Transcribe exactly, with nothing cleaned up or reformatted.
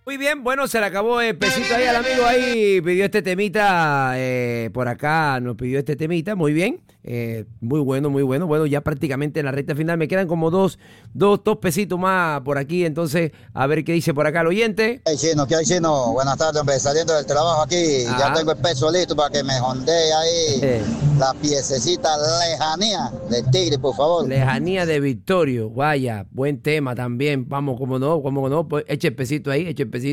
Muy bien, bueno, se le acabó el pesito ahí al amigo ahí, pidió este temita, eh, por acá nos pidió este temita, muy bien, eh, muy bueno, muy bueno, bueno, ya prácticamente en la recta final me quedan como dos, dos, dos pesitos más por aquí, entonces a ver qué dice por acá el oyente. ¿Qué hay, chino? ¿Qué hay, chino? Buenas tardes, hombre, saliendo del trabajo aquí, Ajá. ya tengo el peso listo para que me jondee ahí Eh. la piececita lejanía del Tigre, por favor. Lejanía de Victorio, vaya, buen tema también, vamos, como no, como no, pues eche el pesito ahí, eche el pesito.